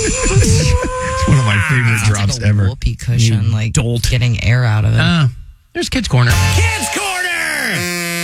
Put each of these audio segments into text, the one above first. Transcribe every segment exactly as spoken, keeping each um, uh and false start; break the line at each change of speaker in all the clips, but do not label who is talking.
It's one of my favorite
It's
drops
like a
ever.
whoopee cushion,
You
like
dolt.
getting air out of it.
Uh, there's Kids Corner.
Kids Corner!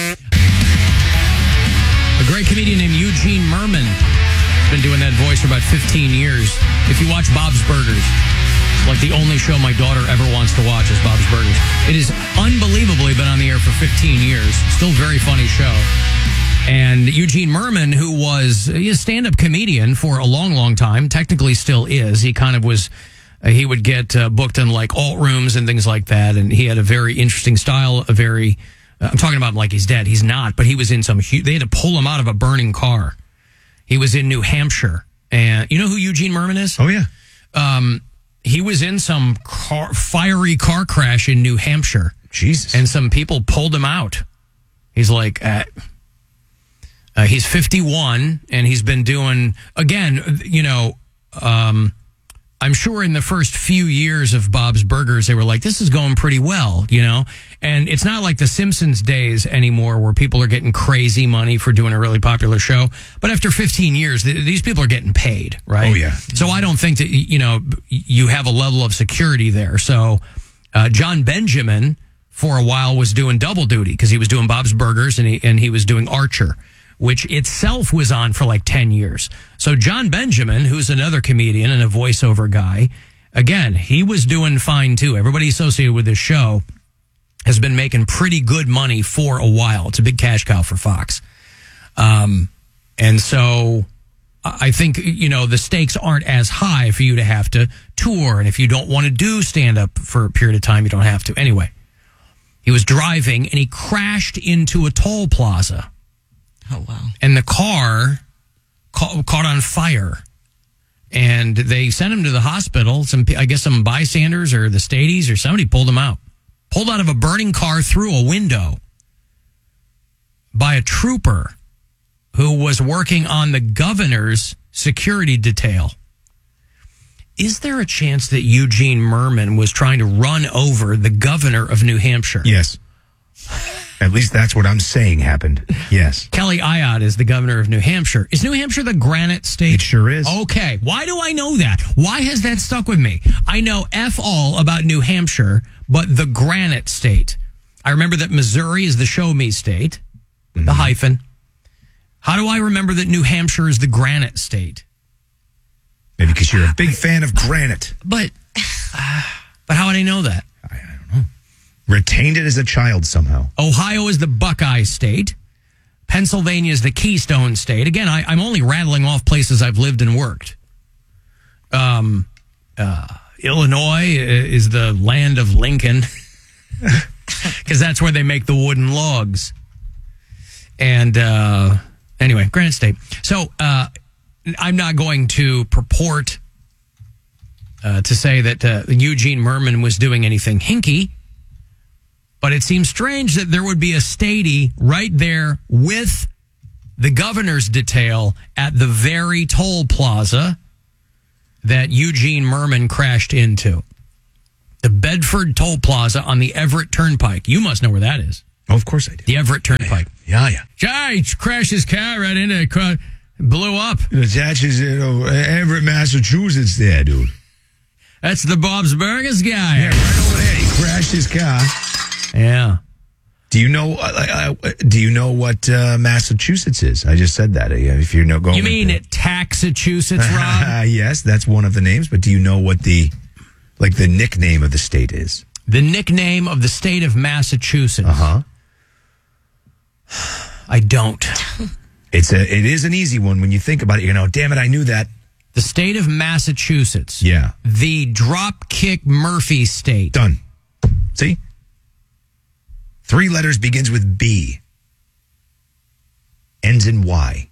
A great comedian named Eugene Merman has been doing that voice for about fifteen years. If you watch Bob's Burgers, it's like the only show my daughter ever wants to watch is Bob's Burgers. It is unbelievably been on the air for fifteen years. Still a very funny show. And Eugene Merman, who was a stand-up comedian for a long, long time, technically still is. He kind of was, uh, he would get uh, booked in like alt rooms and things like that. And he had a very interesting style, a very, uh, I'm talking about him like he's dead. He's not, but he was in some, they had to pull him out of a burning car. He was in New Hampshire. And you know who Eugene Merman is?
Oh, yeah.
Um, he was in some car, fiery car crash in New Hampshire.
Jesus.
And some people pulled him out. He's like, uh, uh, he's fifty-one, and he's been doing, again, you know, um, I'm sure in the first few years of Bob's Burgers, they were like, this is going pretty well, you know? And it's not like the Simpsons days anymore where people are getting crazy money for doing a really popular show. But after fifteen years, th- these people are getting paid, right?
Oh, yeah.
So I don't think that, you know, you have a level of security there. So uh, John Benjamin, for a while, was doing double duty because he was doing Bob's Burgers and he, and he was doing Archer, which itself was on for like ten years. So John Benjamin, who's another comedian and a voiceover guy, again, he was doing fine too. Everybody associated with this show has been making pretty good money for a while. It's a big cash cow for Fox. Um, and so I think, you know, the stakes aren't as high for you to have to tour. And if you don't want to do stand-up for a period of time, you don't have to. Anyway, he was driving and he crashed into a toll plaza.
Oh, wow.
And the car ca- caught on fire. And they sent him to the hospital. Some, I guess some bystanders or the Stadies or somebody pulled him out. Pulled out of a burning car through a window by a trooper who was working on the governor's security detail. Is there a chance that Eugene Merman was trying to run over the governor of New Hampshire?
Yes. At least that's what I'm saying happened. Yes.
Kelly Ayotte is the governor of New Hampshire. Is New Hampshire the granite state?
It sure is.
Okay. Why do I know that? Why has that stuck with me? I know F all about New Hampshire, but the granite state. I remember that Missouri is the show me state, mm-hmm. the hyphen. How do I remember that New Hampshire is the granite state?
Maybe because you're a big fan of granite.
But, uh, but how would I know that?
I, I don't know. Retained it as a child somehow.
Ohio is the Buckeye state. Pennsylvania is the Keystone state. Again, I, I'm only rattling off places I've lived and worked. Um, uh, Illinois is the land of Lincoln because that's where they make the wooden logs. And uh, anyway, granite state. So uh, I'm not going to purport uh, to say that uh, Eugene Merman was doing anything hinky. But it seems strange that there would be a statey right there with the governor's detail at the very toll plaza that Eugene Merman crashed into. The Bedford Toll Plaza on the Everett Turnpike. You must know where that is.
Oh, of course I do.
The Everett Turnpike.
Yeah, yeah.
Guy crashed his car right into it, blew up.
That's actually, you know, Everett, Massachusetts there, dude.
That's the Bob's Burgers guy.
Yeah, right over there. He crashed his car.
Yeah.
Do you know? Uh, uh, do you know what uh, Massachusetts is? I just said that. Uh, if you're no going,
you mean it, Taxachusetts, Rob?
Yes, that's one of the names. But do you know what the like the nickname of the state is?
The nickname of the state of Massachusetts.
Uh
huh. I don't.
It's a. It is an easy one when you think about it. You know, damn it, I knew that.
The state of Massachusetts.
Yeah.
The Dropkick Murphy state.
Done. See. Three letters, begins with B. Ends in Y.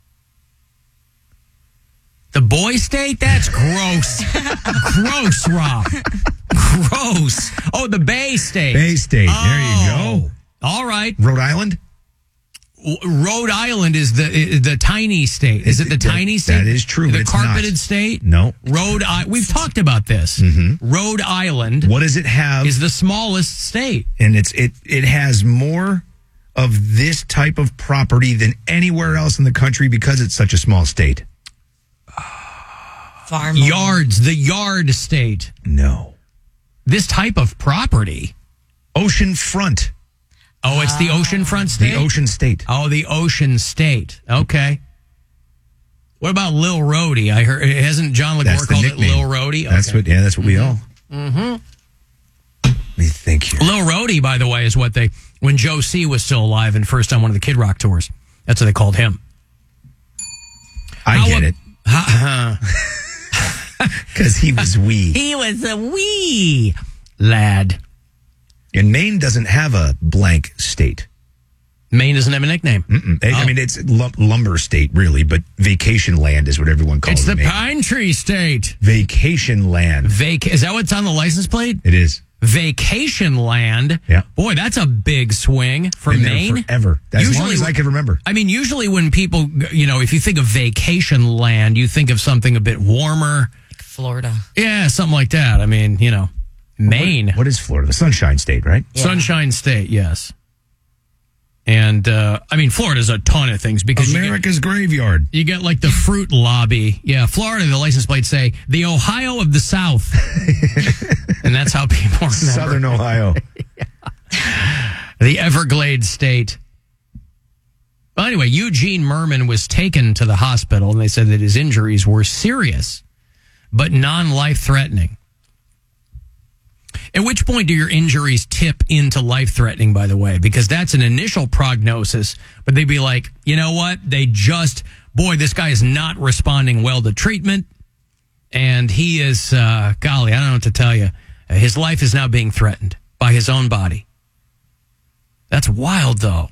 The boy state? That's gross. Gross, Rob. Gross. Oh, the Bay State.
Bay State.
Oh,
there you go.
All right.
Rhode Island?
Rhode Island is the the tiny state. Is it the
that,
tiny state?
That is true.
The
but it's
carpeted
not.
state?
No.
Rhode Island. We've talked about this.
Mm-hmm.
Rhode Island.
What does it have?
Is the smallest state.
And it's it it has more of this type of property than anywhere else in the country because it's such a small state.
Farm.
Yards, the yard state.
No.
This type of property.
Ocean front.
Oh, it's the oceanfront state?
The ocean state.
Oh, the ocean state. Okay. What about Lil Rhodey? I heard, hasn't John
That's
LaGore
the
called
nickname.
it Lil Rhodey? Okay.
That's what, yeah, that's what we all.
Mm-hmm.
Let me think here.
Lil Rhodey, by the way, is what they, when Joe C was still alive and first on one of the Kid Rock tours, that's what they called him.
I
How
get
a-
it.
Ha-
Because he was wee.
he was a wee lad.
And Maine doesn't have a blank state.
Maine doesn't have a nickname.
Mm-mm. I- I
Oh.
mean, it's lum- lumber state, really, but vacation land is what everyone calls
It's
it.
the
Maine.
Pine Tree State.
Vacation land.
Vac- is that what's on the license plate?
It is.
Vacation land.
Yeah.
Boy, that's a big swing for
Been there
Maine.
forever. As long
Usually-
as I can remember.
I mean, usually when people, you know, if you think of vacation land, you think of something a bit warmer.
Florida.
Yeah, something like that. I mean, you know, Maine.
What is Florida? The Sunshine State, right?
Yeah.
Sunshine State, yes. And, uh, I mean, Florida's a ton of things because you get,
America's graveyard.
you get like the fruit lobby. Yeah, Florida, the license plates say the Ohio of the South. And that's how people remember.
Southern Ohio.
The Everglades State. Well, anyway, Eugene Merman was taken to the hospital, and they said that his injuries were serious, but non-life threatening. At which point do your injuries tip into life-threatening, by the way? Because that's an initial prognosis, but they'd be like, you know what? They just, boy, this guy is not responding well to treatment, and he is, uh, golly, I don't know what to tell you. His life is now being threatened by his own body. That's wild, though.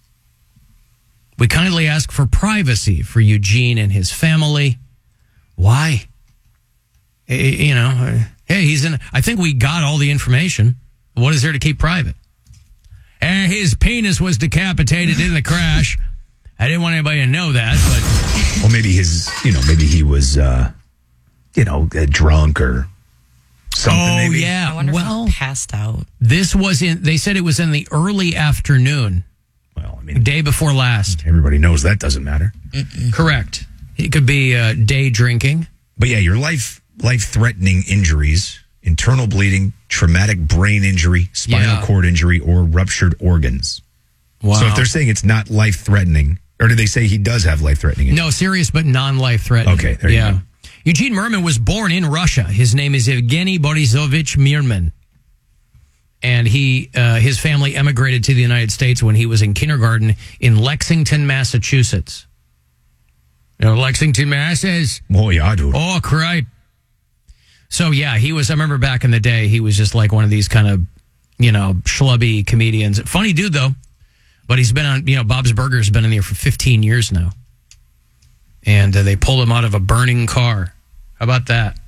We kindly ask for privacy for Eugene and his family. Why? Eh, You know, eh, hey, he's in. I think we got all the information. What is there to keep private? And his penis was decapitated in the crash. I didn't want anybody to know that, but
Or maybe his, you know, maybe he was, uh, you know, uh, drunk or something.
oh
maybe.
yeah.
I wonder
Well,
if he passed out.
this was in. They said it was in the early afternoon,
Well, I mean,
day before last.
everybody knows that doesn't matter.
Correct. It could be uh, day drinking.
But yeah, your life life threatening injuries, internal bleeding, traumatic brain injury, spinal
Yeah.
cord injury, or ruptured organs.
Wow.
So if they're saying it's not life threatening, or do they say he does have life threatening?
No, serious but non-life threatening.
Okay, there you
yeah.
go.
Eugene Merman was born in Russia. His name is Evgeny Borisovich Merman. And he, uh, his family emigrated to the United States when he was in kindergarten in Lexington, Massachusetts. You know, Lexington, Mass is,
Oh yeah, dude.
oh, cripe. So, yeah, he was, I remember back in the day, he was just like one of these kind of, you know, schlubby comedians. Funny dude, though. But he's been on, you know, Bob's Burgers been in there for fifteen years now. And uh, they pulled him out of a burning car. How about that?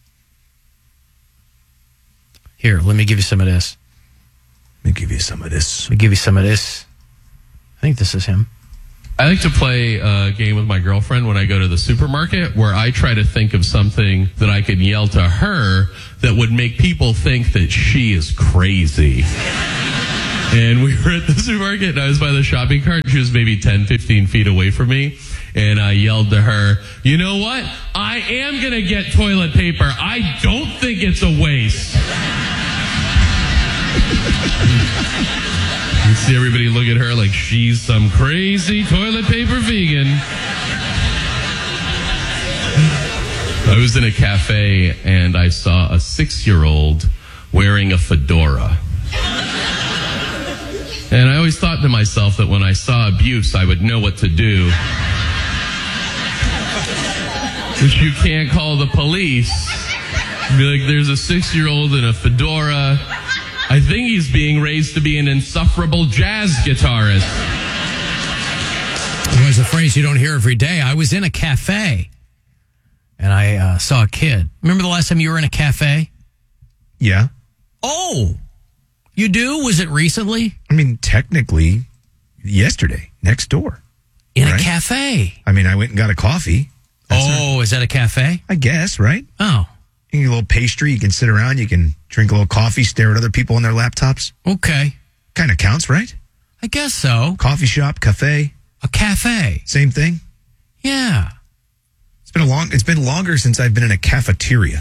Here, let me give you some of this.
Let me give you some of this.
Let me give you some of this. I think this is him.
I like to play a game with my girlfriend when I go to the supermarket where I try to think of something that I could yell to her that would make people think that she is crazy. And we were at the supermarket and I was by the shopping cart. She was maybe ten, fifteen feet away from me. And I yelled to her, you know what? I am going to get toilet paper. I don't think it's a waste. You see everybody look at her like she's some crazy toilet paper vegan. I was in a cafe and I saw a six-year-old wearing a fedora. And I always thought to myself that when I saw abuse, I would know what to do. But you can't call the police. Be like, there's a six-year-old in a fedora. I think he's being raised to be an insufferable jazz guitarist.
It was a phrase you don't hear every day. I was in a cafe and I uh, saw a kid. Remember the last time you were in a cafe?
Yeah.
Oh, you do? Was it recently?
I mean, technically, yesterday, next door.
In
Right.
a cafe?
I mean, I went and got a coffee. That's
Oh, is that a cafe?
I guess, right?
Oh,
You can get a little pastry. You can sit around. You can drink a little coffee, stare at other people on their laptops.
okay.
Kind of counts, right?
I guess so.
Coffee shop, cafe,
A cafe.
same thing.
Yeah.
been a long. It's been longer since I've been in a cafeteria.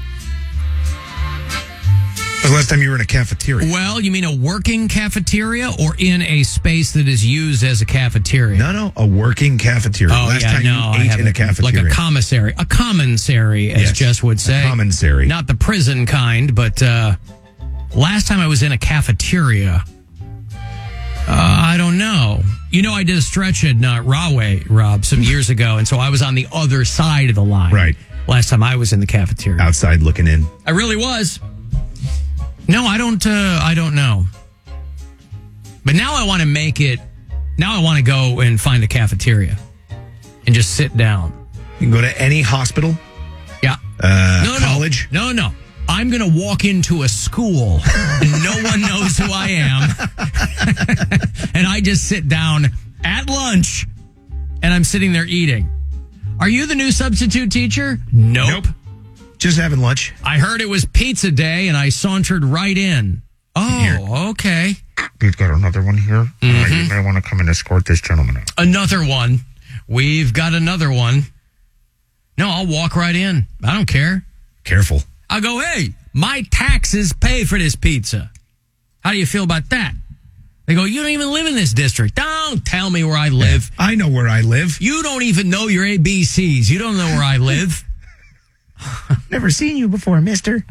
When was the last time you were in a cafeteria?
Well, you mean a working cafeteria or in a space that is used as a cafeteria?
No, no, a working cafeteria.
Oh,
last
yeah,
time
no,
you
I
ate in a
haven't.
cafeteria.
Like a commissary. A commissary, as
Yes,
Jess would say.
A commissary.
Not the prison kind, but uh, last time I was in a cafeteria, uh, I don't know. You know, I did a stretch at uh, Rahway, Rob, some years ago, and so I was on the other side of the line.
Right.
Last time I was in the cafeteria.
Outside looking in.
I really was. No, I don't. Uh, I don't know. But now I want to make it. Now I want to go and find a cafeteria and just sit down.
You can go to any hospital,
Yeah.
uh,
No,
college.
No, no. no. I'm going to walk into a school and no one knows who I am. And I just sit down at lunch and I'm sitting there eating. Are you the new substitute teacher? Nope.
Nope. Just having lunch.
I heard it was pizza day and I sauntered right in. Oh,
Here.
okay.
We've got another one here.
Mm-hmm.
Uh, you may want to come and escort this gentleman out.
Another one. We've got another one. No, I'll walk right in. I don't care.
Careful.
I'll go, hey, my taxes pay for this pizza. How do you feel about that? They go, you don't even live in this district. Don't tell me where I live.
I know where I live.
You don't even know your A B Cs. You don't know where I live.
Never seen you before, mister.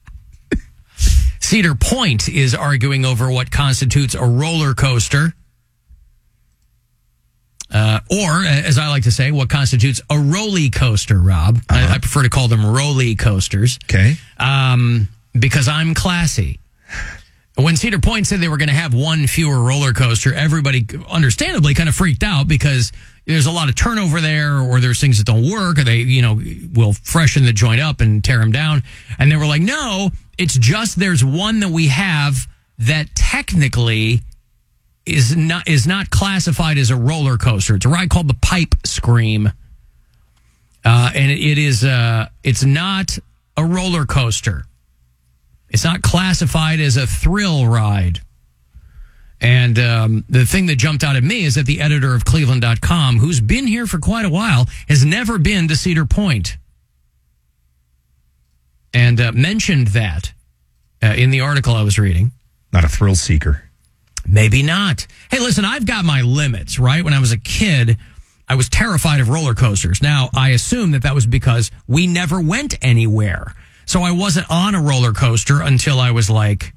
Cedar Point is arguing over what constitutes a roller coaster. Uh, or, as I like to say, what constitutes a rolly coaster, Rob.
Uh-huh.
I, I prefer to call them rolly coasters.
Okay.
Um, because I'm classy. When Cedar Point said they were going to have one fewer roller coaster, everybody understandably kind of freaked out because there's a lot of turnover there, or there's things that don't work, or they, you know, will freshen the joint up and tear them down. And they were like, no, it's just there's one that we have that technically is not is not classified as a roller coaster. It's a ride called the Pipe Scream, uh, and it, it is uh, it's not a roller coaster. It's not classified as a thrill ride. And um, the thing that jumped out at me is that the editor of Cleveland dot com, who's been here for quite a while, has never been to Cedar Point. And uh, mentioned that uh, in the article I was reading.
Not a thrill seeker.
Maybe not. Hey, listen, I've got my limits, right? When I was a kid, I was terrified of roller coasters. Now, I assume that that was because we never went anywhere. So I wasn't on a roller coaster until I was like,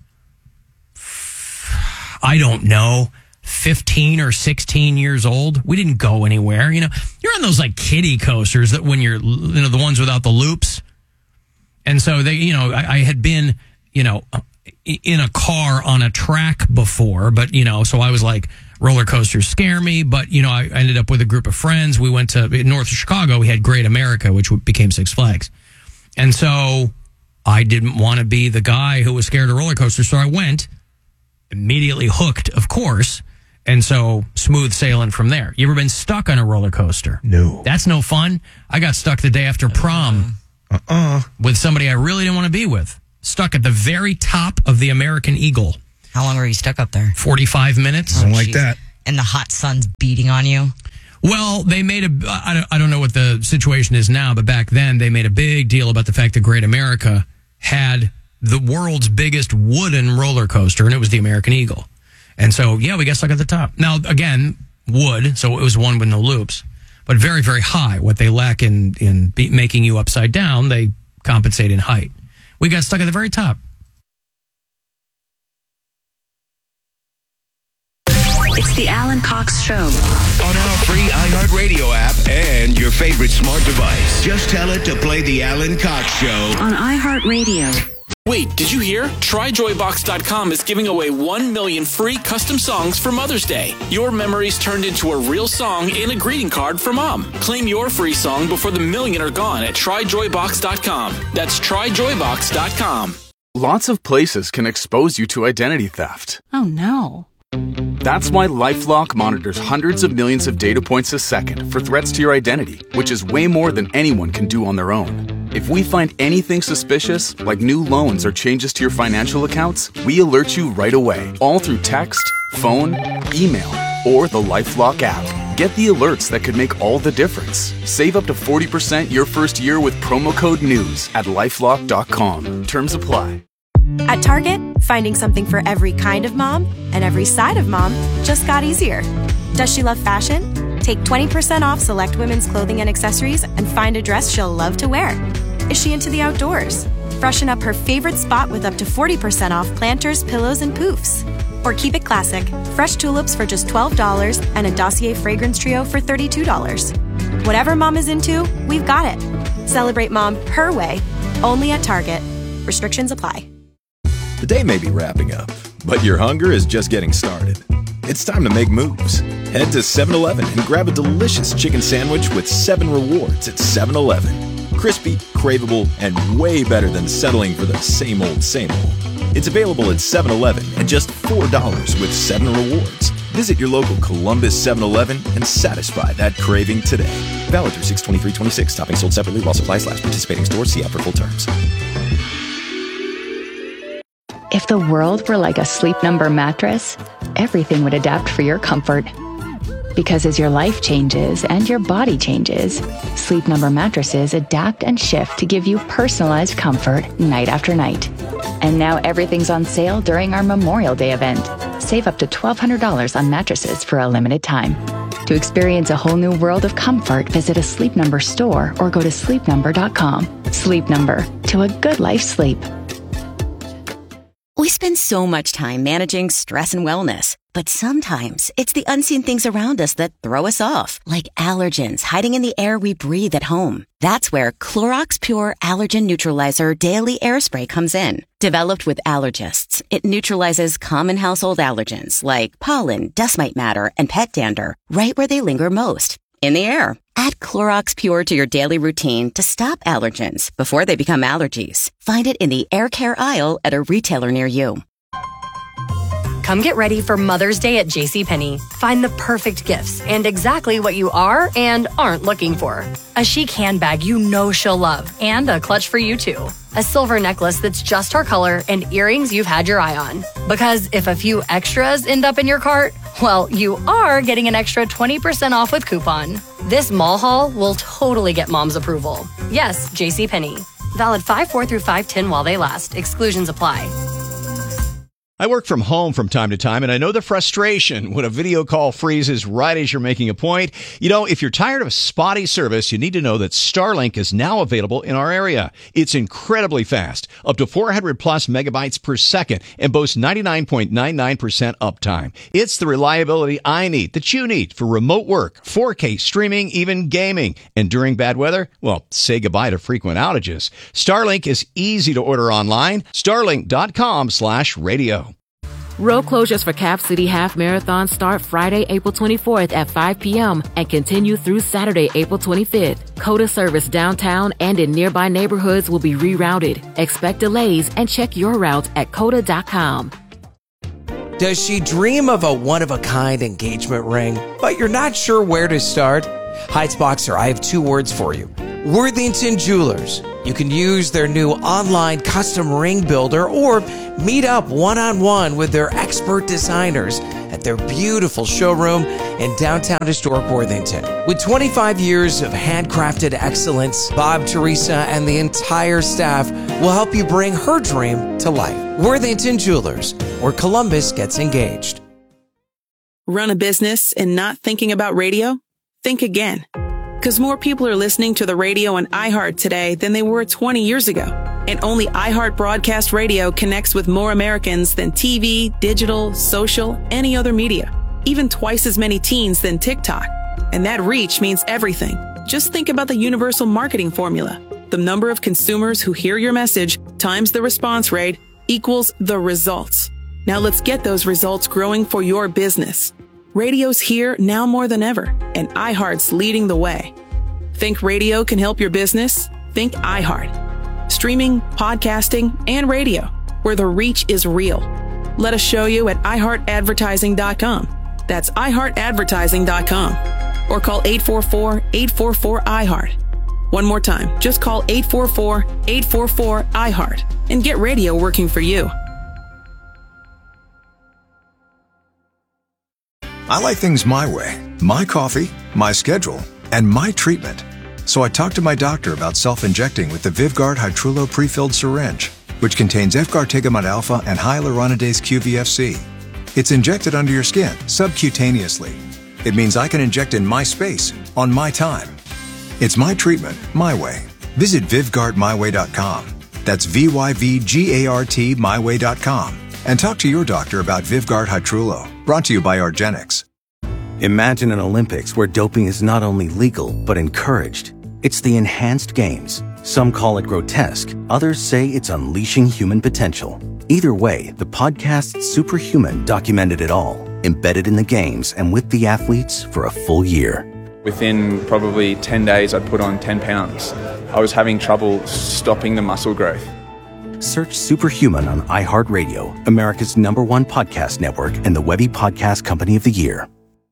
I don't know, fifteen or sixteen years old. We didn't go anywhere. You know, you're on those like kiddie coasters that when you're, you know, the ones without the loops. And so they, you know, I, I had been, you know, in a car on a track before, but, you know, so I was like, roller coasters scare me. But, you know, I ended up with a group of friends. We went to north of Chicago. We had Great America, which became Six Flags. And so I didn't want to be the guy who was scared of roller coasters. So I went, immediately hooked, of course. And so smooth sailing from there. You ever been stuck on a roller coaster?
No.
That's no fun. I got stuck the day after prom
Uh-uh.
with somebody I really didn't want to be with. Stuck at the very top of the American Eagle.
How long were you stuck up there?
forty-five minutes.
I don't like
Jeez.
that.
And the hot sun's beating on you?
Well, they made a, I don't, I don't know what the situation is now, but back then they made a big deal about the fact that Great America had the world's biggest wooden roller coaster, and it was the American Eagle. And so, yeah, we got stuck at the top. Now, again, wood, so it was one with no loops, but very, very high. What they lack in, in be, making you upside down, they compensate in height. We got stuck at the very top.
It's the Alan Cox Show.
On our free iHeartRadio app and your favorite smart device. Just tell it to play the Alan Cox Show.
On iHeartRadio.
Wait, did you hear? Try Joy Box dot com is giving away one million free custom songs for Mother's Day. Your memories turned into a real song and a greeting card for Mom. Claim your free song before the million are gone at Try Joy Box dot com. That's Try Joy Box dot com.
Lots of places can expose you to identity theft.
Oh no.
That's why LifeLock monitors hundreds of millions of data points a second for threats to your identity, which is way more than anyone can do on their own. If we find anything suspicious, like new loans or changes to your financial accounts, we alert you right away, all through text, phone, email, or the LifeLock app. Get the alerts that could make all the difference. Save up to forty percent your first year with promo code NEWS at lifelock dot com. Terms apply.
At Target, finding something for every kind of mom and every side of mom just got easier. Does she love fashion? Take twenty percent off select women's clothing and accessories and find a dress she'll love to wear. Is she into the outdoors? Freshen up her favorite spot with up to forty percent off planters, pillows, and poofs. Or keep it classic, fresh tulips for just twelve dollars and a Dossier fragrance trio for thirty-two dollars. Whatever mom is into, we've got it. Celebrate mom her way, only at Target. Restrictions apply.
The day may be wrapping up, but your hunger is just getting started. It's time to make moves. Head to seven eleven and grab a delicious chicken sandwich with seven rewards at seven eleven. Crispy, craveable, and way better than settling for the same old, same old. It's available at seven eleven at just four dollars with seven rewards. Visit your local Columbus seven eleven and satisfy that craving today. Valid through six twenty-three twenty-six. Topping sold separately while supplies last. Participating stores. See app for full terms.
If the world were like a Sleep Number mattress, everything would adapt for your comfort. Because as your life changes and your body changes, Sleep Number mattresses adapt and shift to give you personalized comfort night after night. And now everything's on sale during our Memorial Day event. Save up to twelve hundred dollars on mattresses for a limited time. To experience a whole new world of comfort, visit a Sleep Number store or go to sleep number dot com. Sleep Number, to a good life sleep.
We spend so much time managing stress and wellness, but sometimes it's the unseen things around us that throw us off, like allergens hiding in the air we breathe at home. That's where Clorox Pure Allergen Neutralizer Daily Air Spray comes in. Developed with allergists, it neutralizes common household allergens like pollen, dust mite matter, and pet dander right where they linger most, in the air. Add Clorox Pure to your daily routine to stop allergens before they become allergies. Find it in the air care aisle at a retailer near you.
Come get ready for Mother's Day at JCPenney. Find the perfect gifts and exactly what you are and aren't looking for. A chic handbag you know she'll love and a clutch for you too. A silver necklace that's just her color and earrings you've had your eye on. Because if a few extras end up in your cart, well, you are getting an extra twenty percent off with coupon. This mall haul will totally get mom's approval. Yes, JCPenney. Valid five four through five ten while they last. Exclusions apply.
I work from home from time to time, and I know the frustration when a video call freezes right as you're making a point. You know, if you're tired of spotty service, you need to know that Starlink is now available in our area. It's incredibly fast, up to four hundred plus megabytes per second, and boasts ninety-nine point nine nine percent uptime. It's the reliability I need, that you need, for remote work, four K streaming, even gaming. And during bad weather, well, say goodbye to frequent outages. Starlink is easy to order online. Starlink dot com slash radio.
Road closures for Cap City Half Marathon start Friday, April twenty-fourth at five p.m. and continue through Saturday, April twenty-fifth. COTA service downtown and in nearby neighborhoods will be rerouted. Expect delays and check your route at COTA dot com.
Does she dream of a one-of-a-kind engagement ring, but you're not sure where to start? Heights-Boxer, I have two words for you. Worthington Jewelers. You can use their new online custom ring builder or meet up one-on-one with their expert designers at their beautiful showroom in downtown historic Worthington. With twenty-five years of handcrafted excellence, Bob, Teresa, and the entire staff will help you bring her dream to life. Worthington Jewelers, where Columbus gets engaged.
Run a business and not thinking about radio? Think again. Because more people are listening to the radio on iHeart today than they were twenty years ago. And only iHeart Broadcast Radio connects with more Americans than T V, digital, social, any other media. Even twice as many teens than TikTok. And that reach means everything. Just think about the universal marketing formula. The number of consumers who hear your message times the response rate equals the results. Now let's get those results growing for your business. Radio's here now more than ever, and iHeart's leading the way. Think radio can help your business? Think iHeart. Streaming, podcasting, and radio, where the reach is real. Let us show you at i heart advertising dot com. That's i heart advertising dot com. Or call eight four four, eight four four, I heart. One more time, just call eight four four, eight four four, I heart and get radio working for you.
I like things my way, my coffee, my schedule, and my treatment. So I talked to my doctor about self-injecting with the Vyvgart Hytrulo pre-filled syringe, which contains efgartigimod alpha and hyaluronidase Q V F C. It's injected under your skin, subcutaneously. It means I can inject in my space, on my time. It's my treatment, my way. Visit Vyvgart my way dot com. That's V Y V G A R T my way dot com. And talk to your doctor about Vyvgart Hytrulo. Brought to you by argenx.
Imagine an Olympics where doping is not only legal, but encouraged. It's the enhanced games. Some call it grotesque. Others say it's unleashing human potential. Either way, the podcast Superhuman documented it all, embedded in the games and with the athletes for a full year.
Within probably ten days, I'd put on ten pounds. I was having trouble stopping the muscle growth.
Search Superhuman on iHeartRadio, America's number one podcast network, and the Webby Podcast Company of the Year.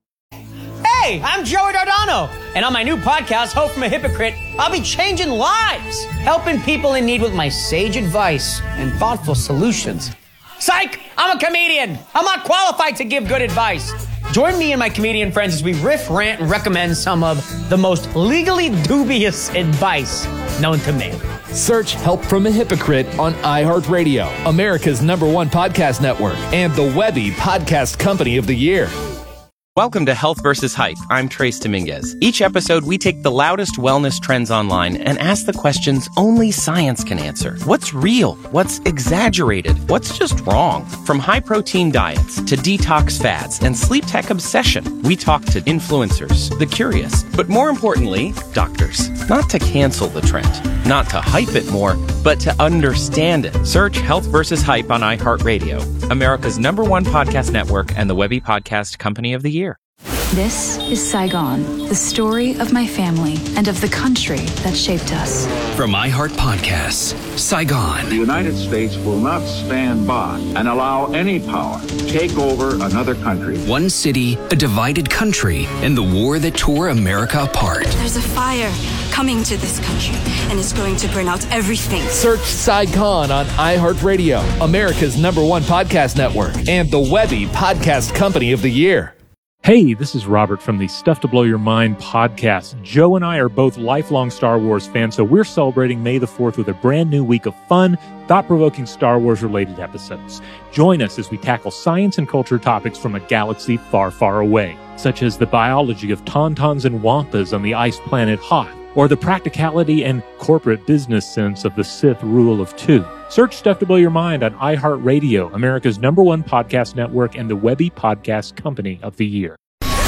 Hey, I'm Joey Dardano, and on my new podcast, Hope from a Hypocrite, I'll be changing lives, helping people in need with my sage advice and thoughtful solutions. Psych! I'm a comedian. I'm not qualified to give good advice. Join me and my comedian friends as we riff, rant, and recommend some of the most legally dubious advice known to man.
Search Help from a Hypocrite on iHeartRadio, America's number one podcast network, and the Webby Podcast Company of the Year.
Welcome to Health versus Hype. I'm Trace Dominguez. Each episode, we take the loudest wellness trends online and ask the questions only science can answer. What's real? What's exaggerated? What's just wrong? From high-protein diets to detox fads and sleep tech obsession, we talk to influencers, the curious, but more importantly, doctors. Not to cancel the trend, not to hype it more, but to understand it. Search Health versus Hype on iHeartRadio, America's number one podcast network and the Webby Podcast Company of the Year.
This is Saigon, the story of my family and of the country that shaped us.
From iHeart Podcasts, Saigon.
The United States will not stand by and allow any power to take over another country.
One city, a divided country, and the war that tore America apart.
There's a fire coming to this country, and it's going to burn out everything.
Search Saigon on iHeartRadio, America's number one podcast network, and the Webby Podcast Company of the Year.
Hey, this is Robert from the Stuff to Blow Your Mind podcast. Joe and I are both lifelong Star Wars fans, so we're celebrating May the fourth with a brand new week of fun, thought-provoking Star Wars-related episodes. Join us as we tackle science and culture topics from a galaxy far, far away, such as the biology of tauntauns and wampas on the ice planet Hoth, or the practicality and corporate business sense of the Sith rule of two. Search Stuff to Blow Your Mind on iHeartRadio, America's number one podcast network and the Webby Podcast Company of the Year.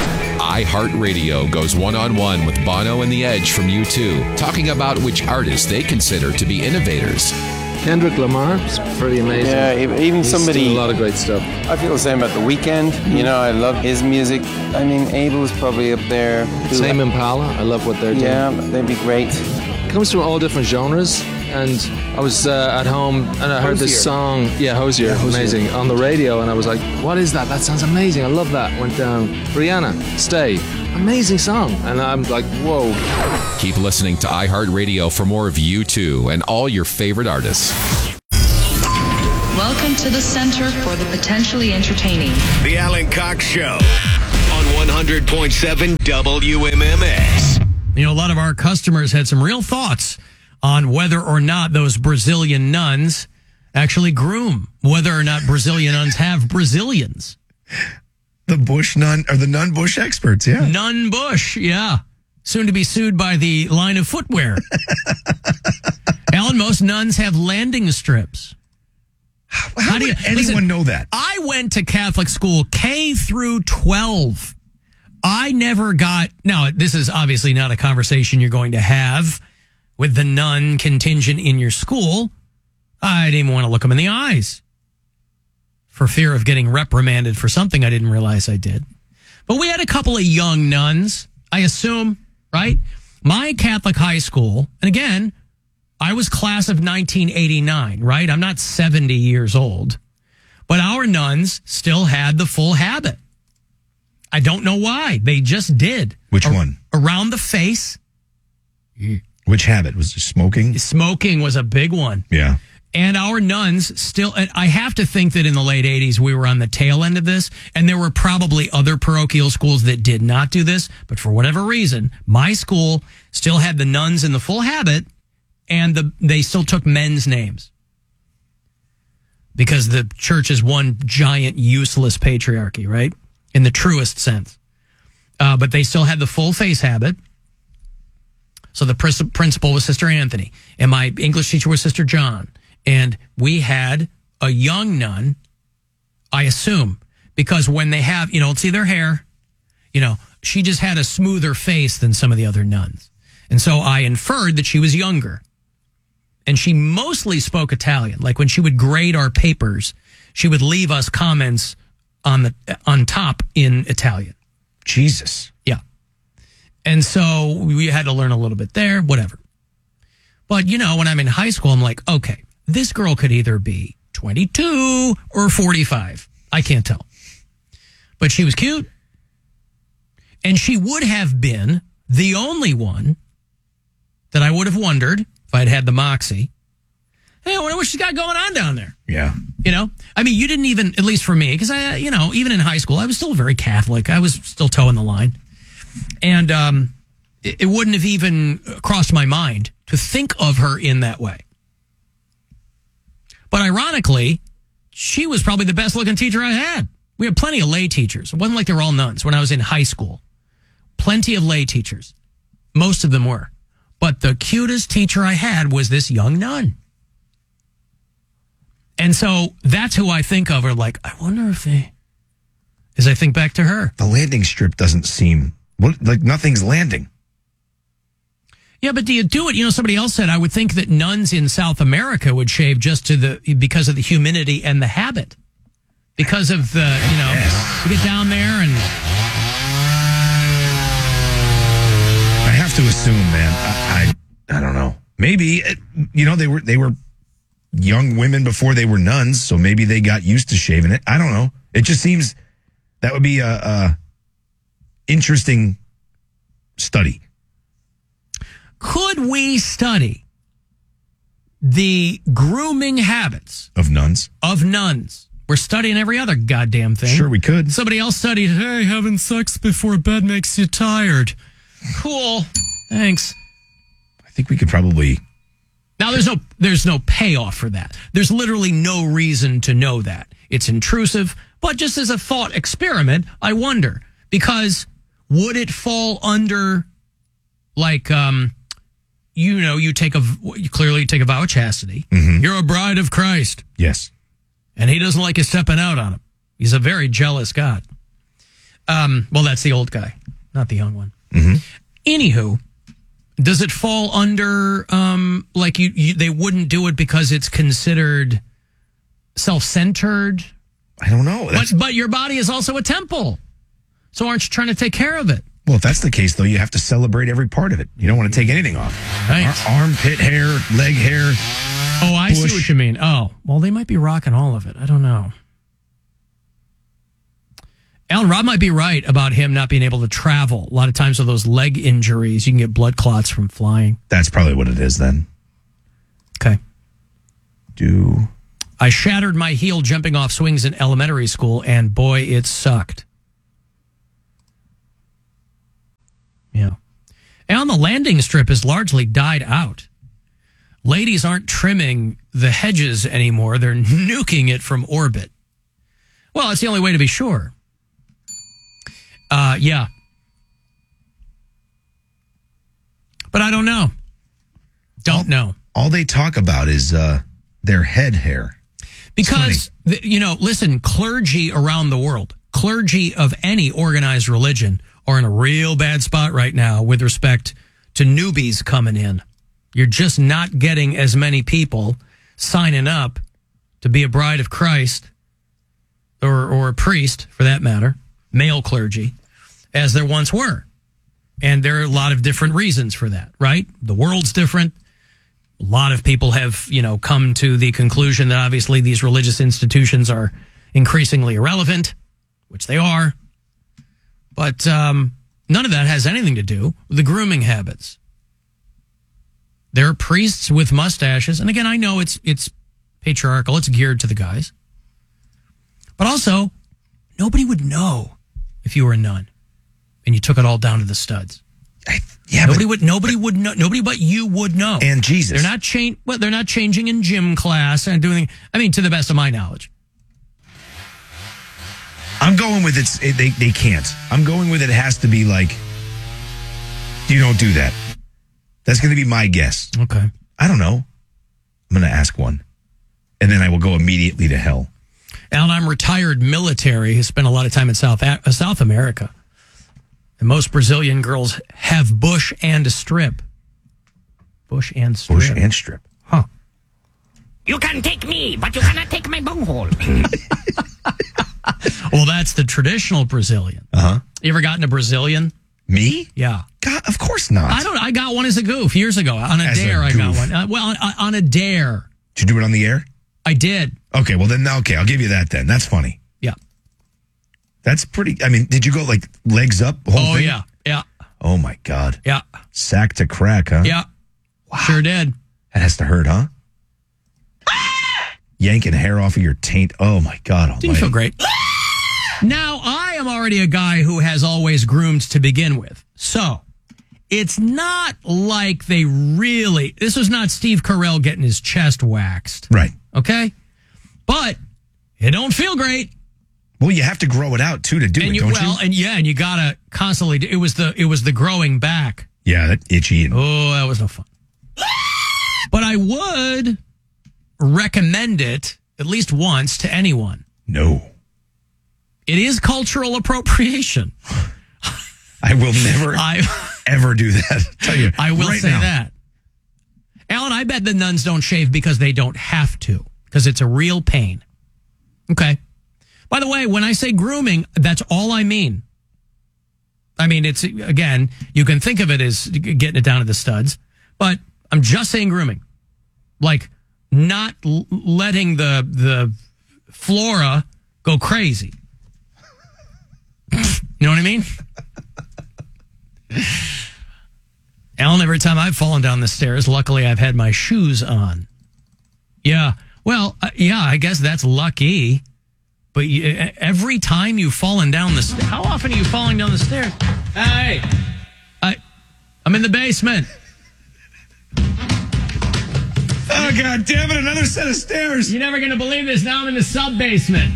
iHeartRadio goes one-on-one with Bono and The Edge from U two, talking about which artists they consider to be innovators.
Kendrick Lamar is pretty amazing.
Yeah, even
He's
somebody...
doing a lot of great stuff.
I feel the same about The Weeknd. You know, I love his music. I mean, Abel's probably up there.
Tame Impala, I love what they're doing.
Yeah, they'd be great.
It comes from all different genres, and I was uh, at home and I heard
Hosier.
this song, yeah, Hosier,
Yeah, Hosier.
amazing, on the radio, and I was like, what is that? That sounds amazing. I love that. Went down, Rihanna, Stay. Amazing song. And I'm like, whoa.
Keep listening to iHeartRadio for more of U two and all your favorite artists.
Welcome to the Center for the Potentially Entertaining.
The Alan Cox Show on one hundred point seven W M M S.
You know, a lot of our customers had some real thoughts on whether or not those Brazilian nuns actually groom, whether or not Brazilian nuns have Brazilians.
The Bush nun, or the nun Bush experts, yeah.
Nun Bush, yeah. Soon to be sued by the line of footwear. Alan, most nuns have landing strips.
How, How do you, anyone listen, know that?
I went to Catholic school K through twelve. I never got, now this is obviously not a conversation you're going to have with the nun contingent in your school. I didn't even want to look them in the eyes for fear of getting reprimanded for something I didn't realize I did. But we had a couple of young nuns, I assume, right? My Catholic high school, and again, I was class of nineteen eighty-nine, right? I'm not seventy years old. But our nuns still had the full habit. I don't know why. They just did.
Which
Ar-
one?
Around the face.
Which habit? Was it smoking?
Smoking was a big one.
Yeah.
And our nuns still, and I have to think that in the late eighties, we were on the tail end of this, and there were probably other parochial schools that did not do this, but for whatever reason, my school still had the nuns in the full habit, and the, they still took men's names. Because the church is one giant useless patriarchy, right? In the truest sense. Uh, but they still had the full face habit. So the pr- principal was Sister Anthony, and my English teacher was Sister John. And we had a young nun, I assume, because when they have, you know, see their hair, you know, she just had a smoother face than some of the other nuns. And so I inferred that she was younger. And she mostly spoke Italian. Like when she would grade our papers, she would leave us comments on the on top in Italian.
Jesus.
Yeah. And so we had to learn a little bit there, whatever. But, you know, when I'm in high school, I'm like, okay, this girl could either be twenty-two or forty-five. I can't tell. But she was cute. And she would have been the only one that I would have wondered if I'd had the moxie. Hey, I wonder what she's got going on down there.
Yeah.
You know, I mean, you didn't even, at least for me, because I, you know, even in high school, I was still very Catholic. I was still toeing the line. And um, it, it wouldn't have even crossed my mind to think of her in that way. But ironically, she was probably the best looking teacher I had. We had plenty of lay teachers. It wasn't like they were all nuns when I was in high school. Plenty of lay teachers. Most of them were. But the cutest teacher I had was this young nun. And so that's who I think of, or like, I wonder if they, as I think back to her.
The landing strip doesn't seem, like nothing's landing.
Yeah, but do you do it? You know, somebody else said, I would think that nuns in South America would shave just to the, because of the humidity and the habit. Because of the, you know, yes. You get down there and.
I have to assume, man, I, I, I don't know. Maybe, you know, they were, they were young women before they were nuns, so maybe they got used to shaving it. I don't know. It just seems that would be a, a interesting study.
Could we study the grooming habits
of nuns?
Of nuns. We're studying every other goddamn thing.
Sure, we could.
Somebody else studied, hey, having sex before bed makes you tired. Cool. Thanks.
I think we could probably.
Now, there's no there's no payoff for that. There's literally no reason to know that. It's intrusive, but just as a thought experiment, I wonder, because would it fall under, like, um, you know, you take a, you clearly take a vow of chastity.
Mm-hmm.
You're a bride of Christ.
Yes.
And he doesn't like you stepping out on him. He's a very jealous God. Um, well, that's the old guy, not the young one.
Mm-hmm.
Anywho, does it fall under, um, like you, you, they wouldn't do it because it's considered self-centered?
I don't know.
But, but your body is also a temple. So aren't you trying to take care of it?
Well, if that's the case, though, you have to celebrate every part of it. You don't want to take anything off.
Right.
Ar- armpit hair, leg hair.
Oh, I bush. see what you mean. Oh, well, they might be rocking all of it. I don't know. Alan, Rob might be right about him not being able to travel. A lot of times with those leg injuries, you can get blood clots from flying.
That's probably what it is then.
Okay.
Do.
I shattered my heel jumping off swings in elementary school, and boy, it sucked. Yeah. And the landing strip has largely died out. Ladies aren't trimming the hedges anymore. They're nuking it from orbit. Well, it's the only way to be sure. Uh, yeah. But I don't know. Don't
all,
know.
All they talk about is uh, their head hair.
Because, the, you know, listen, clergy around the world, clergy of any organized religion are in a real bad spot right now with respect to newbies coming in. You're just not getting as many people signing up to be a bride of Christ or, or a priest, for that matter, male clergy, as there once were. And there are a lot of different reasons for that, right? The world's different. A lot of people have, you know, come to the conclusion that obviously these religious institutions are increasingly irrelevant, which they are. But um, none of that has anything to do with the grooming habits. There are priests with mustaches. And again, I know it's it's patriarchal. It's geared to the guys. But also, nobody would know if you were a nun and you took it all down to the studs.
I, yeah,
nobody
but,
would. Nobody would know. Nobody but you would know.
And Jesus,
they're not change. Well, they're not changing in gym class and doing. I mean, to the best of my knowledge,
I'm going with it's. It, they they can't. I'm going with it. It has to be like you don't do that. That's going to be my guess.
Okay.
I don't know. I'm going to ask one, and then I will go immediately to hell.
Alan, I'm retired military. Who spent a lot of time in South uh, South America. And most Brazilian girls have bush and a strip. Bush and strip.
Bush and strip.
Huh.
You can take me, but you cannot take my bunghole.
Well, that's the traditional Brazilian.
Uh-huh.
You ever gotten a Brazilian?
Me?
Yeah.
God, of course not.
I don't. I got one as a goof years ago. On a
As
dare,
a
I got
goof.
one. Uh, well, on, on a dare.
Did you do it on the air?
I did.
Okay, well then, okay, I'll give you that then. That's funny.
Yeah.
That's pretty, I mean, did you go like legs up? Whole
Oh,
thing?
yeah. Yeah.
Oh, my God.
Yeah.
Sack to crack, huh?
Yeah. Wow. Sure did.
That has to hurt, huh? Yanking hair off of your taint. Oh, my God almighty.
Didn't feel great. Now, I am already a guy who has always groomed to begin with. So, it's not like they really... This was not Steve Carell getting his chest waxed.
Right.
Okay? But it don't feel great.
Well, you have to grow it out, too, to do
and
it,
you,
don't
well,
you?
and yeah, and you gotta constantly... It was the it was the growing back.
Yeah, that itchy. And-
oh, that was no fun. But I would recommend it at least once to anyone.
No.
It is cultural appropriation.
I will never,
I,
ever do that. I'll tell you
I will
right
say
now.
that. Alan, I bet the nuns don't shave because they don't have to, because it's a real pain. Okay. By the way, when I say grooming, that's all I mean. I mean, it's, again, you can think of it as getting it down to the studs, but I'm just saying grooming. Like, not l- letting the the flora go crazy. You know what I mean? Alan, every time I've fallen down the stairs, luckily I've had my shoes on. Yeah. Well, uh, yeah, I guess that's lucky. But you, every time you've fallen down the stairs, how often are you falling down the stairs? Hey, I, I'm in the basement.
Oh, God damn it, another set of stairs.
You're never going to believe this. Now I'm in the sub-basement.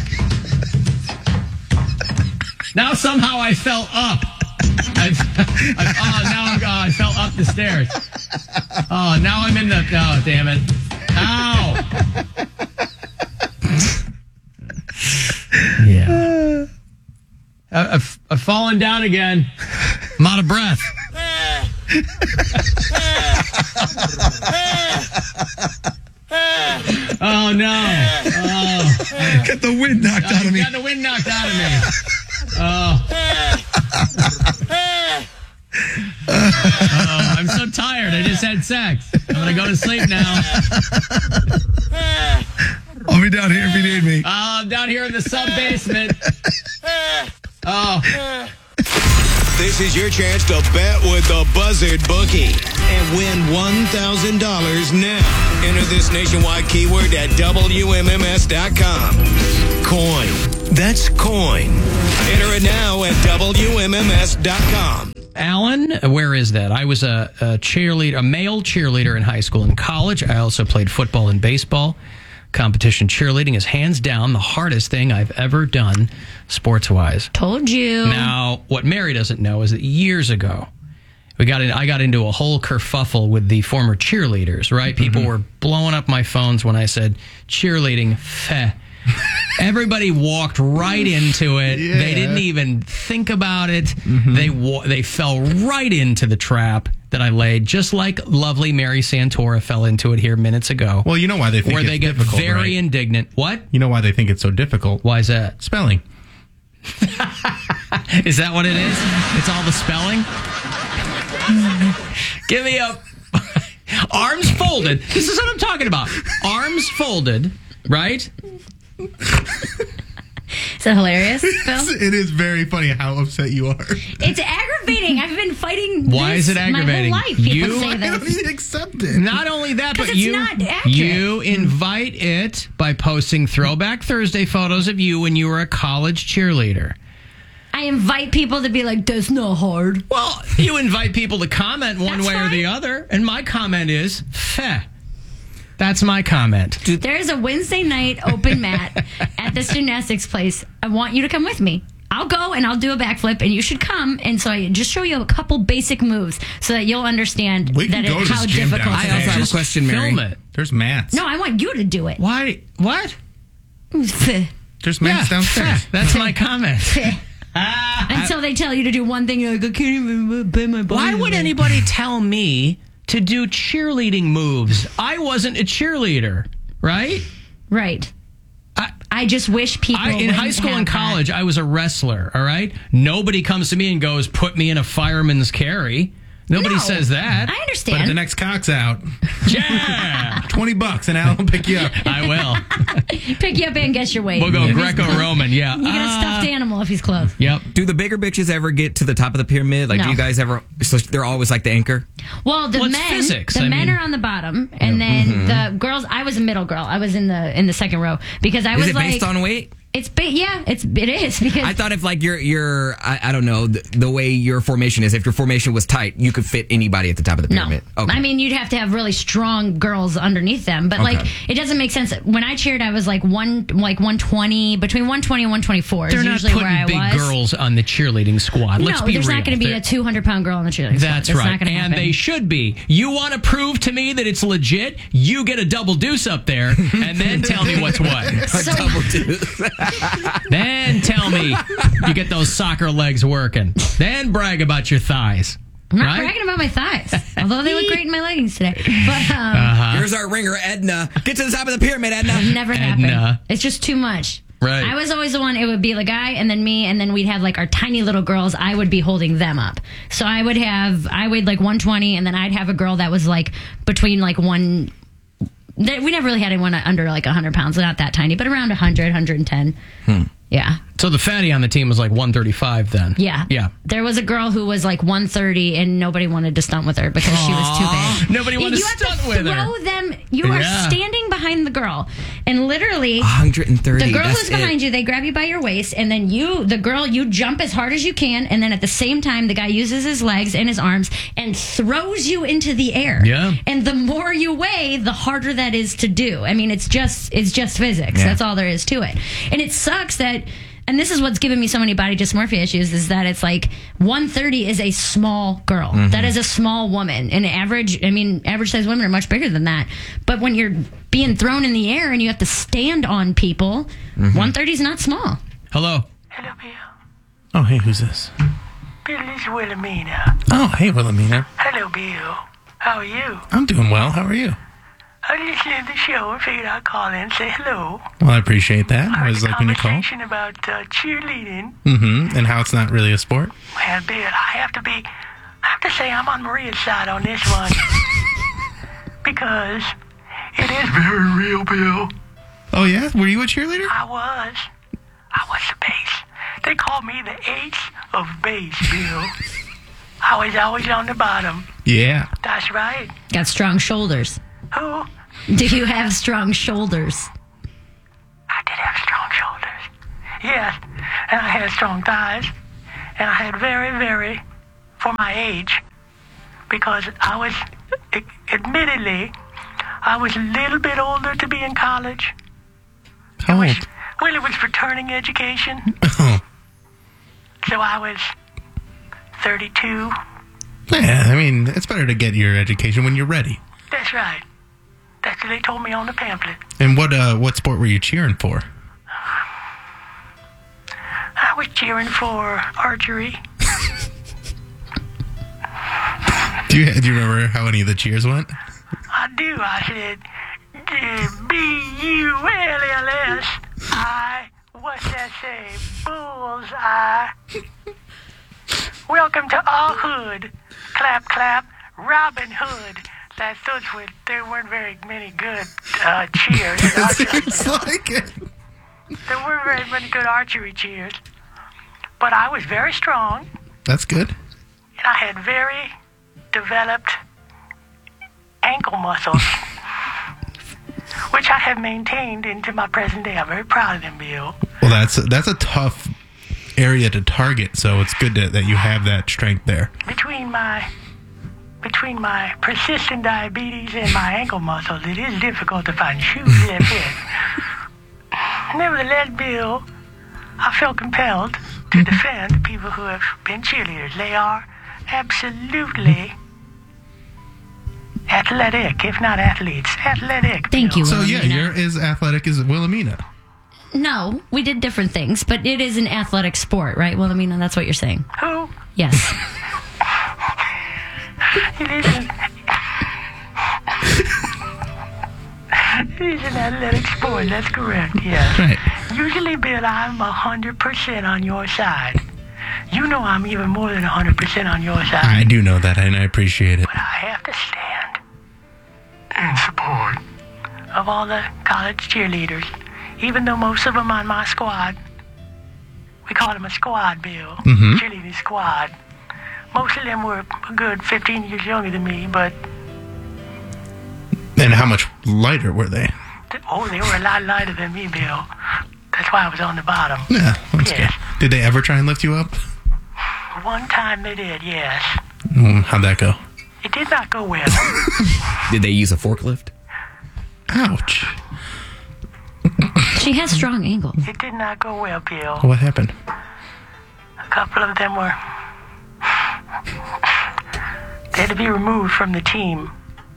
Now somehow I fell up. I've, I've, oh, now I'm, oh, I fell up the stairs. Oh, now I'm in the, oh, damn it. Ow. Yeah. I, I've, I've fallen down again. I'm out of breath. Oh, no. Oh.
Got the wind knocked
Oh,
out of me.
Got the wind knocked out of me. Oh. Oh, I'm so tired. I just had sex. I'm going to go to sleep now.
I'll be down here if you need me.
Oh, I'm down here in the sub-basement. Oh.
This is your chance to bet with the Buzzard Bookie and win one thousand dollars now. Enter this nationwide keyword at W M M S dot com. Coin. That's coin. Enter it now at W M M S dot com.
Alan, where is that? I was a, a cheerleader, a male cheerleader in high school and college. I also played football and baseball. Competition cheerleading is hands down the hardest thing I've ever done sports-wise.
Told you.
Now, what Mary doesn't know is that years ago, we got in, I got into a whole kerfuffle with the former cheerleaders, right? People
Mm-hmm.
were blowing up my phones when I said cheerleading, feh. Everybody walked right into it.
Yeah.
They didn't even think about it.
Mm-hmm.
They wa- they fell right into the trap that I laid, just like lovely Mary Santora fell into it here minutes ago.
Well, you know why they think
where
it's
they get
difficult,
very
right?
indignant. What?
You know why they think it's so difficult?
Why is that?
Spelling.
Is that what it is? It's all the spelling? Give me a... Arms folded. This is what I'm talking about. Arms folded, right?
Is it hilarious, Phil?
It is very funny how upset you are.
It's aggravating. I've been fighting
Why
this
is it aggravating?
my whole life. People
You-
say
I
this.
don't even accept it.
Not only that, but
Because it's
you
not accurate.
you invite it by posting Throwback Thursday photos of you when you were a college cheerleader.
I invite people to be like, that's not hard.
Well, you invite people to comment one
That's
way or
fine.
the other, and my comment is, feh. That's my comment.
There's a Wednesday night open mat at this gymnastics place. I want you to come with me. I'll go and I'll do a backflip, and you should come. And so I just show you a couple basic moves so that you'll understand
We can
that
go
it,
to
how
this gym
difficult
downstairs.
it
I also
is.
have a question, Mary.
Film it.
There's mats.
No, I want you to do it.
Why? What?
There's mats
Yeah,
downstairs.
feh. That's my comment.
Until they tell you to do one thing, you're like, I can't even bend my body.
Why would anybody tell me to do cheerleading moves? I wasn't a cheerleader, right?
Right. I, I just wish people
I, in
wouldn't
high school
have
and
that.
college, I was a wrestler, all right? Nobody comes to me and goes, put me in a fireman's carry. Nobody
No,
says that.
I
But
understand.
if the next cock's out,
Yeah.
twenty bucks and Al will pick you up.
I will.
Pick you up and guess your weight.
We'll go
If he's
Greco-Roman, yeah.
You get a
Uh,
stuffed animal if he's close.
Yep.
Do the bigger bitches ever get to the top of the pyramid? Like,
No.
do you guys ever? So they're always like the anchor.
Well, the
Well, it's
men,
physics,
the
I
men
mean-
are on the bottom, and then the girls. I was a middle girl. I was in the in the second row because I
Is
was
it
like,
based on weight?
it's ba- yeah, it's it is because
I thought if like your your I, I don't know the, the way your formation is. If your formation was tight, you could fit anybody at the top of the
no.
pyramid. Okay.
I mean, you'd have to have really strong girls underneath them, but
Okay.
like it doesn't make sense. When I cheered, I was like one like one twenty between one twenty and one twenty four.
They're
is
not
usually
putting
where I
big
was.
girls on the cheerleading squad. Let's
no,
be
there's
real.
not going to be
They're-
a two hundred pound girl on the cheerleading squad.
That's
That's
right.
not gonna
And
happen.
they should be. You want to prove to me that it's legit? You get a double deuce up there and then tell me what's what.
So-
Double deuce.
Then tell me you get those soccer legs working. Then brag about your thighs.
I'm not
right?
bragging about my thighs, although they look great in my leggings today. But um,
Uh-huh.
Here's our ringer, Edna. Get to the top of the pyramid, Edna.
never happened.
Edna.
It's just too much.
Right.
I was always the one, it would be the guy and then me, and then we'd have like our tiny little girls. I would be holding them up. So I would have, I weighed like one twenty, and then I'd have a girl that was like between like one, th- we never really had anyone under like one hundred pounds, not that tiny, but around one hundred, one ten.
Hmm.
Yeah.
So the fatty on the team was like one thirty-five then.
Yeah.
Yeah.
There was a girl who was like one thirty, and nobody wanted to stunt with her because she was too big.
Nobody
And
wanted to
you have
stunt
to
with her.
throw them. You are
Yeah.
standing behind the girl, and literally
one hundred thirty.
the girl
that's
who's behind
it.
you, they grab you by your waist, and then you, the girl, you jump as hard as you can, and then at the same time, the guy uses his legs and his arms and throws you into the air.
Yeah.
And the more you weigh, the harder that is to do. I mean, it's just it's just physics.
Yeah.
That's all there is to it. And it sucks that. And this is what's given me so many body dysmorphia issues is that it's like one thirty is a small girl.
Mm-hmm.
That is a small woman. And average, I mean, average size women are much bigger than that. But when you're being thrown in the air and you have to stand on people,
Mm-hmm.
one thirty is not small.
Hello.
Hello, Bill.
Oh, hey, who's this?
Bill, this is Wilhelmina.
Oh, hey, Wilhelmina.
Hello, Bill. How are you?
I'm doing well. How are you?
I listened to the show and figured I'd call in and say hello.
Well, I appreciate that. I
Heard
was
the
like when you called.
conversation about uh, cheerleading.
Mm-hmm. And how it's not really a sport.
Well, Bill, I have to be, I have to say I'm on Maria's side on this one. Because it is very real, Bill.
Oh, yeah? Were you a cheerleader?
I was. I was the bass. They called me the ace of bass, Bill. I was always on the bottom.
Yeah.
That's right.
Got strong shoulders.
Who?
Do you have strong shoulders?
I did have strong shoulders. Yes, and I had strong thighs. And I had very, very, for my age, because I was, admittedly, I was a little bit older to be in college.
How old?
Well, it was returning education.
Oh.
So I was thirty-two.
Yeah, I mean, it's better to get your education when you're ready.
That's right. That's what they told me on the pamphlet.
And what uh, what sport were you cheering for?
I was cheering for archery.
Do you do you remember how any of the cheers went?
I do. I said, B U L L S I. What's that say? Bullseye. Welcome to our hood. Clap, clap. Robin Hood. That's those were, there weren't very many good uh, cheers.
It seems like it.
there weren't very many good archery cheers. But I was very strong,
That's good.
and I had very developed ankle muscles, which I have maintained into my present day. I'm very proud of them, Bill.
Well, that's that's a tough area to target, so it's good to, that you have that strength there.
Between my between my persistent diabetes and my ankle muscles, it is difficult to find shoes that fit. Nevertheless, Bill, I feel compelled to defend people who have been cheerleaders. They are absolutely athletic, if not athletes. Athletic.
Thank you,
So yeah,
Wilhelmina.
you're as athletic as Wilhelmina.
No, we did different things, but it is an athletic sport, right? Well, I mean, that's what you're saying.
Who?
Yes.
It is an, it is an athletic sport, that's correct, yes.
Right.
Usually, Bill, I'm one hundred percent on your side. You know I'm even more than one hundred percent on your side.
I do know that, and I appreciate it.
But I have to stand in support of all the college cheerleaders, even though most of them on my squad, we call them a squad, Bill,
Mhm.
cheerleading squad. Most of them were a good fifteen years younger than me, but,
And how much lighter were they?
oh, they were a lot lighter than me, Bill. That's why I was on the bottom.
Yeah, that's
Yes.
good. Did they ever try and lift you up?
One time they did, yes.
Mm, how'd that go?
It did not go well.
Did they use a forklift?
Ouch.
She has strong ankles.
It did not go well, Bill.
What happened?
A couple of them were... They had to be removed from the team.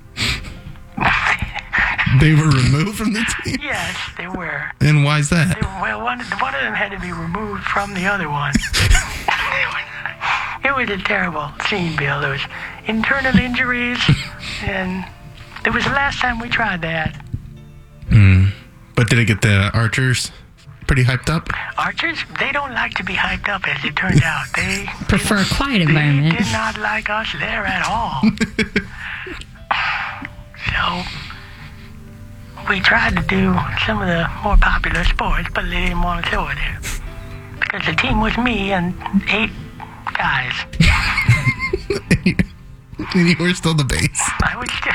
They were removed from the team?
Yes, they were.
And why's that?
They, well, one, one of them had to be removed from the other one. It was a terrible scene, Bill. There was internal injuries, and it was the last time we tried that.
Mm. But did it get the archers pretty hyped up?
Archers, they don't like to be hyped up, as it turned out. They
prefer a quiet
they
environment.
did not like us there at all. So we tried to do some of the more popular sports, but they didn't want to show it there. Because the team was me and eight guys.
And you were still the base.
I was still...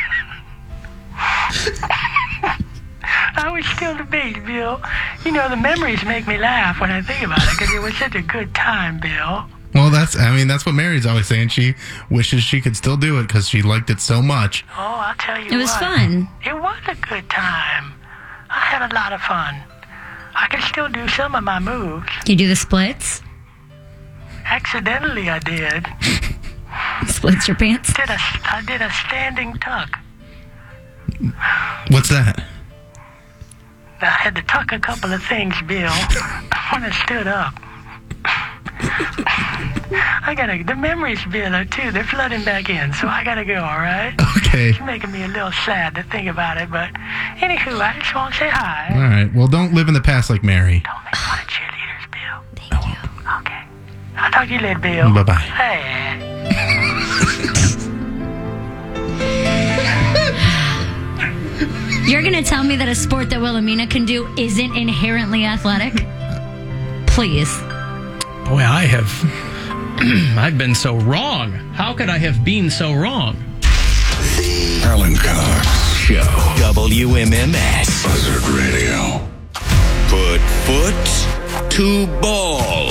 I was still the base, Bill. You know, the memories make me laugh when I think about it, because it was such a good time, Bill.
Well, that's, I mean, that's what Mary's always saying. She wishes she could still do it because she liked it so much.
Oh, I'll tell you
It was
what.
fun.
It was a good time. I had a lot of fun. I can still do some of my moves.
You do the splits?
Accidentally, I did.
Splits your pants?
Did a, I did a standing tuck.
What's that?
I had to tuck a couple of things, Bill, when I stood up. I gotta, the memories, Bill, are too, they're flooding back in, so I gotta go, all right?
Okay.
It's making me a little sad to think about it, but anywho, I just want to say hi.
All right. Well, don't live in the past like Mary.
Don't make fun of cheerleaders, Bill. Thank you. Okay. I'll talk to you later, Bill.
Bye-bye.
Hey.
You're going to tell me that a sport that Wilhelmina can do isn't inherently athletic? Please.
Boy, I have. I've been so wrong. How could I have been so wrong?
Alan Cox Show. W M M S. Buzzard Radio. Put foot to ball.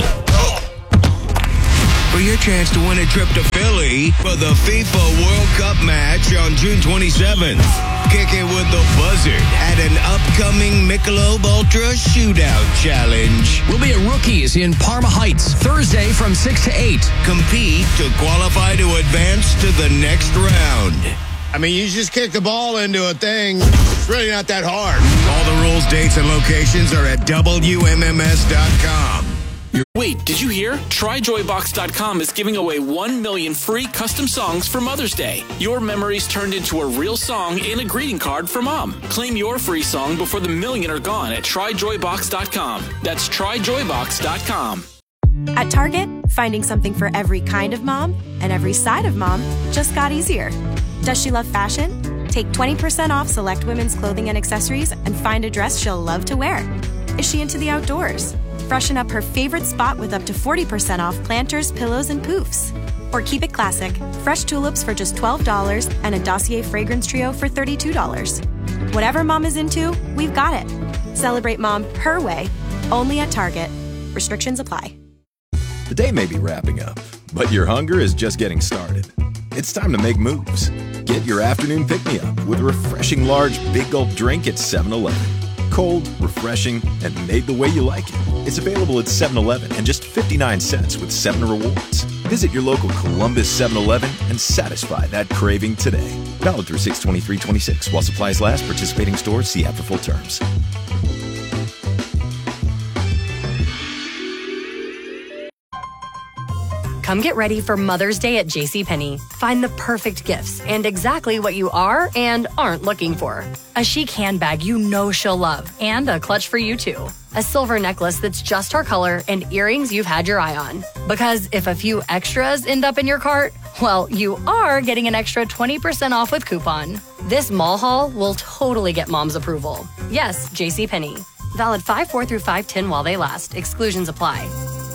For your chance to win a trip to Philly for the FIFA World Cup match on June twenty-seventh. Kick it with the Buzzard at an upcoming Michelob Ultra Shootout Challenge.
We'll be at Rookies in Parma Heights, Thursday from six to eight.
Compete to qualify to advance to the next round. I mean, you just kick the ball into a thing. It's really not that hard. All the rules, dates, and locations are at W M M S dot com.
Wait, did you hear? Try Joy Box dot com is giving away one million free custom songs for Mother's Day. Your memories turned into a real song and a greeting card for Mom. Claim your free song before the million are gone at Try Joy Box dot com. That's Try Joy Box dot com.
At Target, finding something for every kind of mom and every side of mom just got easier. Does she love fashion? Take twenty percent off select women's clothing and accessories and find a dress she'll love to wear. Is she into the outdoors? Freshen up her favorite spot with up to forty percent off planters, pillows, and poofs. Or keep it classic. Fresh tulips for just twelve dollars and a Dossier fragrance trio for thirty-two dollars. Whatever mom is into, we've got it. Celebrate mom her way, only at Target. Restrictions apply.
The day may be wrapping up, but your hunger is just getting started. It's time to make moves. Get your afternoon pick-me-up with a refreshing large Big Gulp drink at seven eleven. Cold, refreshing, and made the way you like it. It's available at seven eleven and just fifty-nine cents with seven Rewards. Visit your local Columbus seven eleven and satisfy that craving today. Valid through six twenty-three twenty-six. While supplies last, participating stores see app for full terms.
Come get ready for Mother's Day at JCPenney. Find the perfect gifts and exactly what you are and aren't looking for. A chic handbag you know she'll love and a clutch for you too. A silver necklace that's just her color and earrings you've had your eye on. Because if a few extras end up in your cart, well, you are getting an extra twenty percent off with coupon. This mall haul will totally get mom's approval. Yes, JCPenney. Valid five four through five ten while they last. Exclusions apply.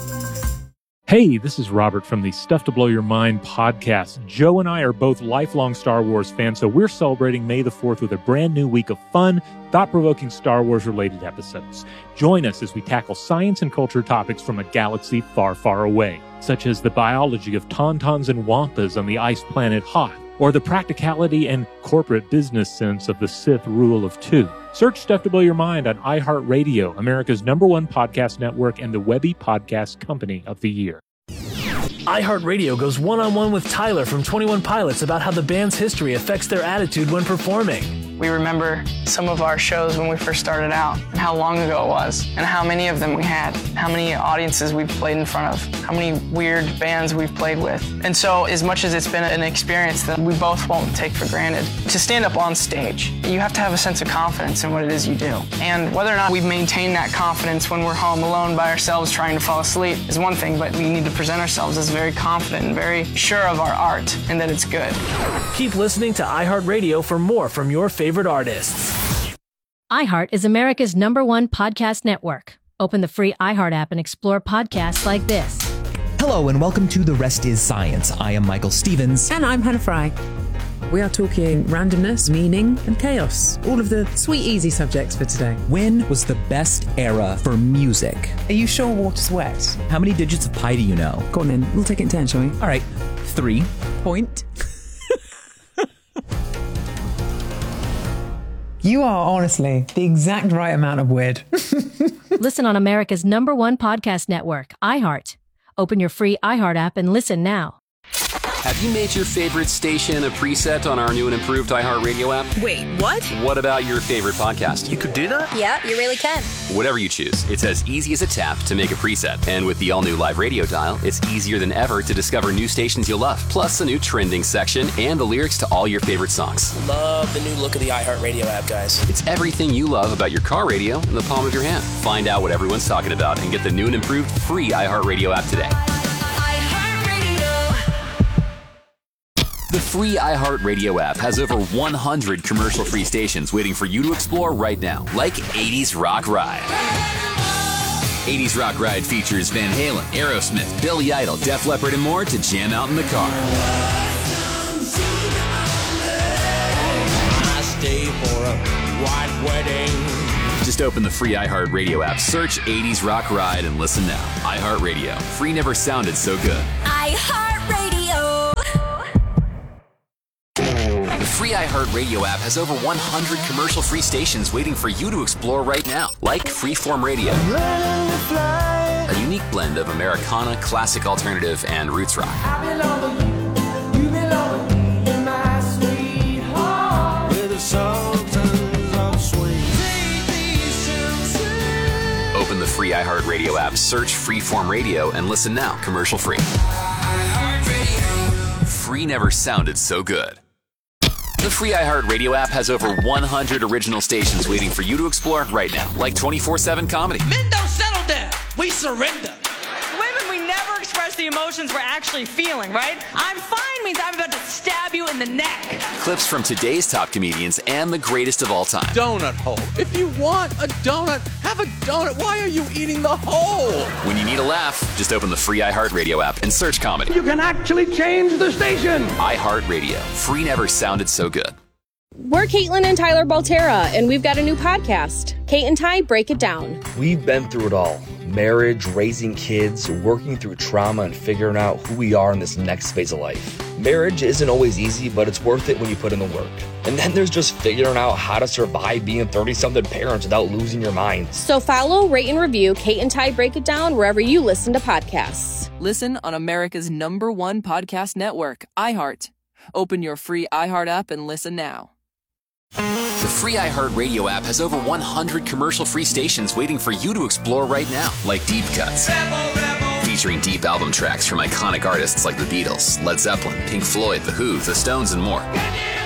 Hey, this is Robert from the Stuff to Blow Your Mind podcast. Joe and I are both lifelong Star Wars fans, so we're celebrating May the fourth with a brand new week of fun, thought-provoking Star Wars-related episodes. Join us as we tackle science and culture topics from a galaxy far, far away, such as the biology of tauntauns and wampas on the ice planet Hoth, or the practicality and corporate business sense of the Sith rule of two. Search Stuff to Blow Your Mind on iHeartRadio, America's number one podcast network and the Webby Podcast Company of the Year.
iHeartRadio goes one-on-one with Tyler from twenty-one Pilots about how the band's history affects their attitude when performing.
We remember some of our shows when we first started out and how long ago it was and how many of them we had, how many audiences we've played in front of, how many weird bands we've played with. And so as much as it's been an experience that we both won't take for granted, to stand up on stage, you have to have a sense of confidence in what it is you do. And whether or not we maintain that confidence when we're home alone by ourselves trying to fall asleep is one thing, but we need to present ourselves as very confident and very sure of our art and that it's good.
Keep listening to iHeartRadio for more from your favorite favorite artists.
iHeart is America's number one podcast network. Open the free iHeart app and explore podcasts like this.
Hello and welcome to The Rest is Science. I am Michael Stevens.
And I'm Hannah Fry. We are talking randomness, meaning, and chaos. All of the sweet, easy subjects for today.
When was the best era for music?
Are you sure water's wet?
How many digits of pi do you know?
Go on then. We'll take it in turn, shall we?
All right. Three.
Point. You are honestly the exact right amount of weird.
Listen on America's number one podcast network, iHeart. Open your free iHeart app and listen now.
Have you made your favorite station a preset on our new and improved iHeartRadio app?
Wait, what?
What about your favorite podcast?
You could do that? Yeah, you really can.
Whatever you choose, it's as easy as a tap to make a preset. And with the all-new live radio dial, it's easier than ever to discover new stations you'll love. Plus a new trending section and the lyrics to all your favorite songs.
Love the new look of the iHeartRadio app, guys.
It's everything you love about your car radio in the palm of your hand. Find out what everyone's talking about and get the new and improved free iHeartRadio app today. The free iHeartRadio app has over one hundred commercial-free stations waiting for you to explore right now, like eighties Rock Ride. eighties Rock Ride features Van Halen, Aerosmith, Billy Idol, Def Leppard, and more to jam out in the car.
I stay for a white wedding.
Just open the free iHeartRadio app, search eighties Rock Ride, and listen now. iHeartRadio. Free never sounded so good.
iHeartRadio.
The free iHeartRadio app has over one hundred commercial-free stations waiting for you to explore right now, like Freeform Radio, a unique blend of Americana, classic alternative, and roots rock. Open the free iHeartRadio app, search Freeform Radio, and listen now, commercial-free. Free never sounded so good. The free iHeartRadio app has over one hundred original stations waiting for you to explore right now, like twenty-four seven Comedy.
Men don't settle down. We surrender.
Women, we never express the emotions we're actually feeling, right? I'm fine means I'm about to stab you in the neck.
Clips from today's top comedians and the greatest of all time.
Donut hole. If you want a donut, have a donut. Why are you eating the hole?
When you need a laugh, just open the free iHeartRadio app and search comedy.
You can actually change the station.
iHeartRadio. Free never sounded so good.
We're Caitlin and Tyler Baltera, and we've got a new podcast, Kate and Ty Break It Down.
We've been through it all. Marriage, raising kids, working through trauma, and figuring out who we are in this next phase of life. Marriage isn't always easy, but it's worth it when you put in the work. And then there's just figuring out how to survive being thirty-something parents without losing your mind.
So follow, rate, and review Kate and Ty Break It Down wherever you listen to podcasts.
Listen on America's number one podcast network, iHeart. Open your free iHeart app and listen now.
The free iHeartRadio app has over one hundred commercial-free stations waiting for you to explore right now, like Deep Cuts. Rebel, Rebel. Featuring deep album tracks from iconic artists like the Beatles, Led Zeppelin, Pink Floyd, The Who, The Stones, and more.